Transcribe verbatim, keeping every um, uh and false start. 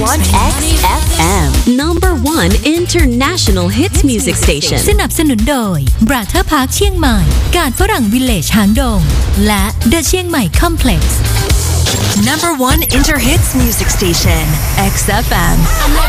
one X F M number one international hits music station สนับสนุนโดย Brother Park เชียงใหม่การฝรั่ง Village หางดงและ The เชียงใหม่ Complex number one inter hits music station X F M